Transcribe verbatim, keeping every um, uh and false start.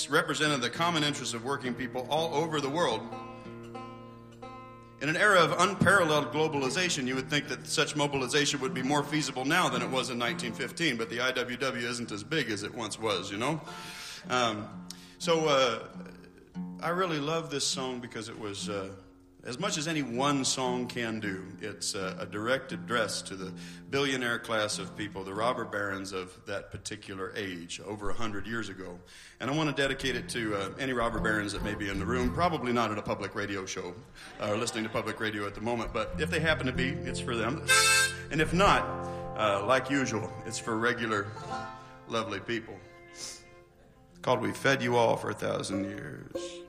It's represented the common interests of working people all over the world. In an era of unparalleled globalization, you would think that such mobilization would be more feasible now than it was in nineteen fifteen, but the I W W isn't as big as it once was, you know? Um, so uh, I really love this song because it was, uh, as much as any one song can do, it's uh, a direct address to the billionaire class of people, the robber barons of that particular age, over one hundred years ago. And I want to dedicate it to uh, any robber barons that may be in the room, probably not at a public radio show or listening to public radio at the moment, but if they happen to be, it's for them. And if not, uh, like usual, it's for regular, lovely people. It's called We Fed You All for a Thousand Years.